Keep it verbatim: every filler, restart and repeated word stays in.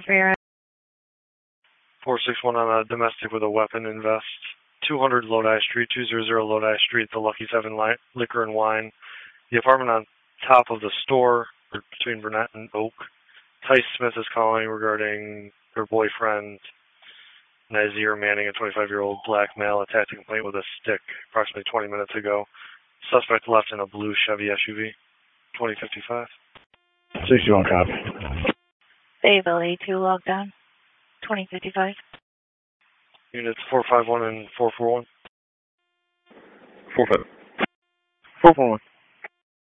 for your four six one on a domestic with a weapon in vest. two hundred Lodi Street, two hundred Lodi Street, the Lucky Seven li- Liquor and Wine. The apartment on top of the store between Burnett and Oak. Tice Smith is calling regarding her boyfriend, Nazir Manning, a twenty-five-year-old black male, attacked a complaint with a stick approximately twenty minutes ago. Suspect left in a blue Chevy S U V, twenty fifty-five. sixty-one copy. Bayville A two lockdown, twenty fifty-five. Units four five one and four four one. four five. four four one.